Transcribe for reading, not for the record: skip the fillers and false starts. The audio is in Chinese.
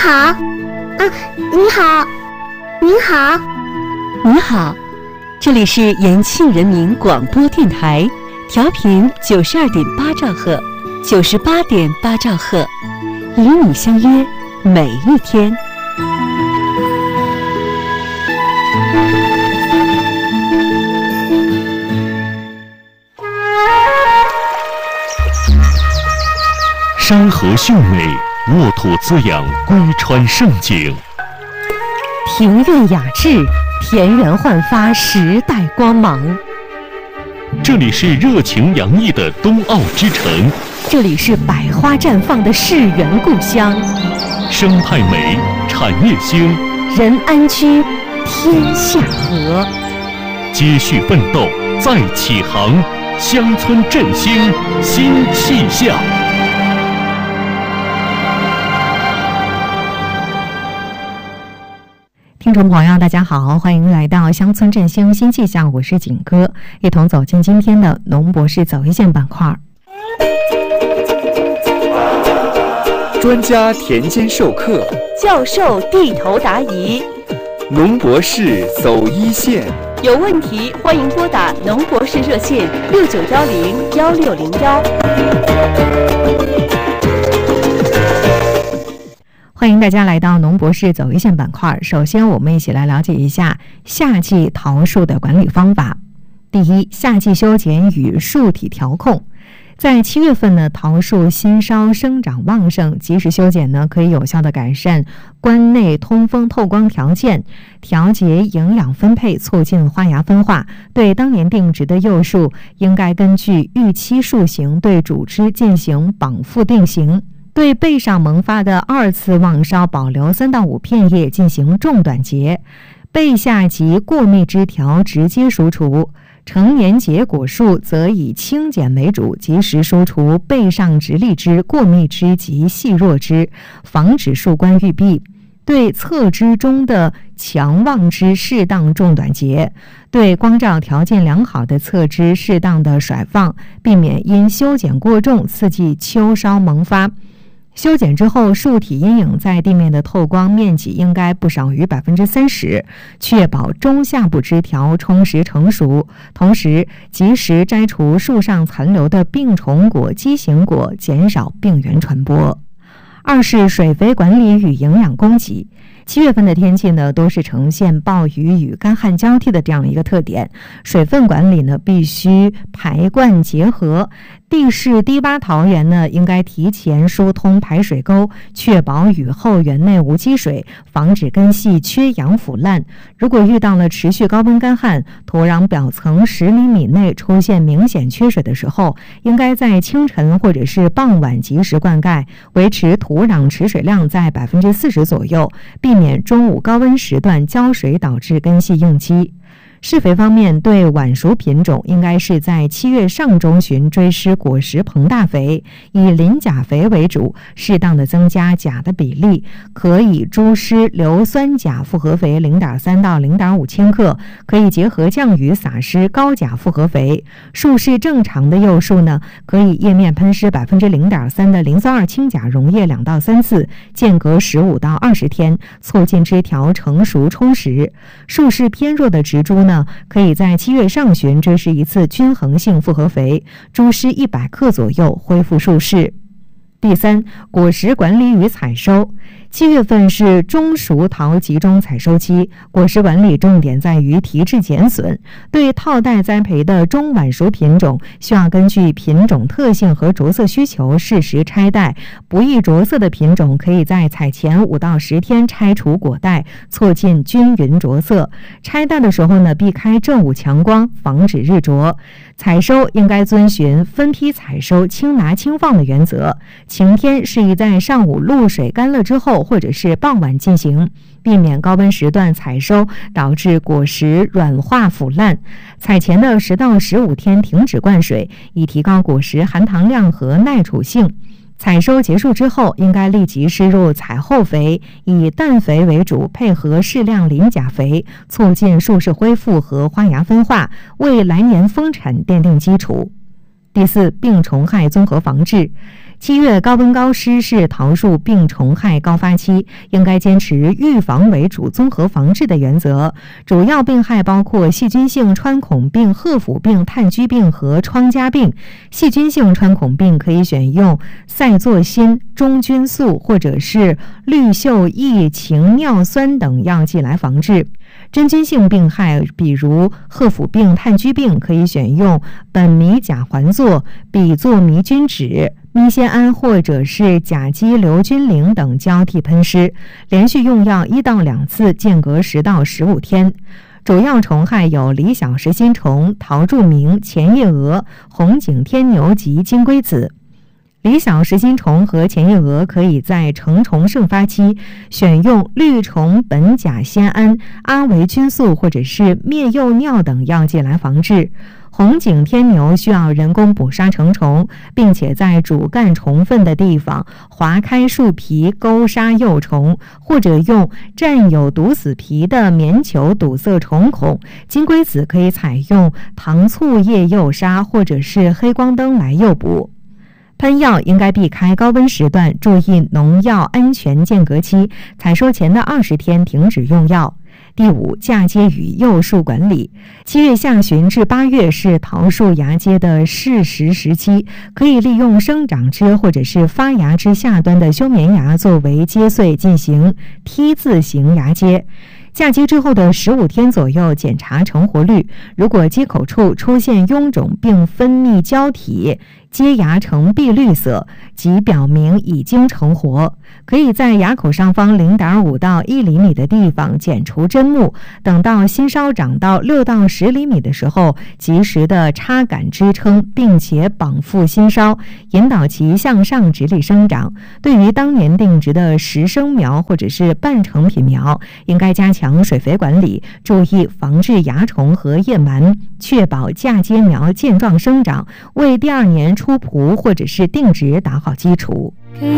好，啊，你好，您好， 你好，这里是延庆人民广播电台，调频92.8兆赫，98.8兆赫，与你相约每一天。 山河秀美，沃土滋养，归川盛景； 庭院雅致，田园焕发时代光芒。 这里是热情洋溢的冬奥之城， 这里是百花绽放的世园故乡。 生态美，产业兴， 人安居，天下和。 接续奋斗，再起航，乡村振兴新气象。 听众朋友大家好，欢迎来到乡村振兴新气象，我是景哥，一同走进今天的农博士走一线板块。 专家田间授课， 教授地头答疑， 农博士走一线。 有问题欢迎拨打农博士热线69101601。 欢迎大家来到农博士走一线板块。首先我们一起来了解一下夏季桃树的管理方法。第一，夏季修剪与树体调控。在7月份呢，桃树新梢生长旺盛，及时修剪呢，可以有效的改善关内通风透光条件，调节营养分配，促进花芽分化。对当年定植的幼树，应该根据预期树型对主枝进行绑附定型。对背上萌发的2次旺梢保留3到5片叶进行重短截，背下及过密枝条直接疏除。成年结果树则以轻剪为主，及时疏除背上直立枝、过密枝及细弱枝，防止树冠郁闭。对侧枝中的强旺枝适当重短截，对光照条件良好的侧枝适当的甩放，避免因修剪过重刺激秋梢萌发。修剪之后，树体阴影在地面的透光面积应该不少于 30%， 确保中下部枝条充实成熟。同时，及时摘除树上残留的病虫果、畸形果，减少病原传播。二是水肥管理与营养供给。7月份的天气呢，都是呈现暴雨与干旱交替的这样一个特点，水分管理呢必须排灌结合。地势低洼桃园呢，应该提前疏通排水沟，确保雨后园内无积水，防止根系缺氧腐烂。如果遇到了持续高温干旱，土壤表层10厘米内出现明显缺水的时候，应该在清晨或者是傍晚及时灌溉，维持土壤持水量在 40% 左右，避免中午高温时段浇水导致根系应激。施肥方面，对晚熟品种应该是在7月上中旬追施果实膨大肥，以磷钾肥为主，适当的增加钾的比例，可以猪施硫酸钾复合肥 0.3 到 0.5 千克，可以结合降雨撒施高钾复合肥。树势正常的幼树呢，可以叶面喷施 0.3% 的磷酸2氢钾溶液2到3次，间隔15到20天，促进枝条成熟充实。树势偏弱的植株呢，可以在7月上旬追施一次均衡性复合肥，猪施100克左右，恢复树势。第三，果实管理与采收。7月份是中熟桃集中采收期，果实管理重点在于提质减损。对套袋栽培的中晚熟品种，需要根据品种特性和着色需求适时拆袋。不易着色的品种，可以在采前5到10天拆除果袋，促进均匀着色。拆袋的时候呢，避开正午强光，防止日着。采收应该遵循分批采收、轻拿轻放的原则。晴天适宜在上午露水干了之后，或者是傍晚进行，避免高温时段采收导致果实软化腐烂。采前的10到15天停止灌水，以提高果实含糖量和耐储性。采收结束之后，应该立即施入采后肥，以氮肥为主，配合适量磷钾肥，促进树势恢复和花芽分化，为来年丰产奠定基础。第四，病虫害综合防治。 7月高温高湿是桃树病虫害高发期，应该坚持预防为主、综合防治的原则。主要病害包括细菌性穿孔病、褐腐病、炭疽病和疮痂病。细菌性穿孔病可以选用赛唑辛、中菌素或者是氯溴异氰尿酸等药剂来防治。真菌性病害，比如褐腐病、炭疽病，可以选用苯米甲环唑、吡唑迷菌酯、咪酰胺或者是甲基硫菌灵等交替喷施，连续用药1到2次，间隔10到15天。主要虫害有梨小实心虫、桃柱鸣、前叶蛾、红颈天牛及金龟子。梨小实心虫和前叶蛾可以在成虫盛发期选用绿虫苯甲酰胺、阿维菌素或者是灭幼尿等药剂来防治。红颈天牛需要人工捕杀成虫，并且在主干虫粪的地方划开树皮勾杀幼虫，或者用占有毒死皮的棉球堵塞虫孔。金龟子可以采用糖醋叶诱杀或者是黑光灯来诱捕。喷药应该避开高温时段，注意农药安全间隔期，采收前的20天停止用药。第5，嫁接与幼树管理。7月下旬至8月是桃树芽接的适时时期，可以利用生长枝或者是发芽枝下端的休眠芽作为接穗进行 T 字形芽接。嫁接之后的15天左右检查成活率，如果接口处出现臃肿并分泌胶体，接芽呈碧绿色，即表明已经成活。可以在芽口上方0.5到1厘米的地方剪除针木，等到新梢长到6到10厘米的时候，及时的插杆支撑，并且绑缚新梢，引导其向上直立生长。对于当年定植的实生苗或者是半成品苗，应该加强水肥管理，注意防治蚜虫和叶螨，确保嫁接苗健壮生长，为第2年出圃或者是定植打好基础。